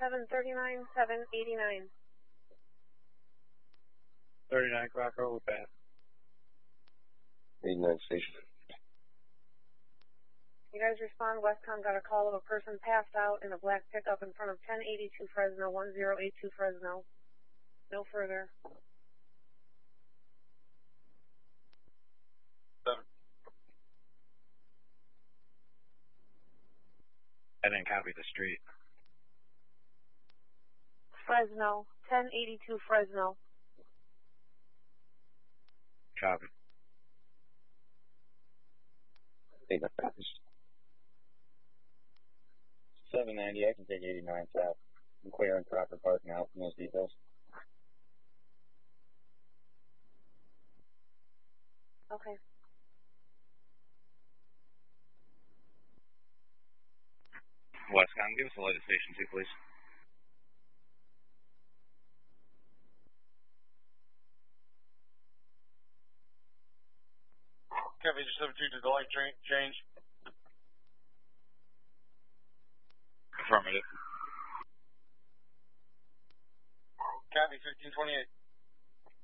739, 789. 39 Clock Road, pass. 89 station. You guys respond. Westcom got a call of a person passed out in a black pickup in front of 1082 Fresno, 1082 Fresno. No further. 7. I didn't copy the street. Fresno, 1082 Fresno. Copy. 89. 790, I can take 89 south. I'm clearing proper parking out from those details. Okay. Westcom, give us a light at station 2, please. Copy, just 72 to the light change. Affirmative. Copy, 1528.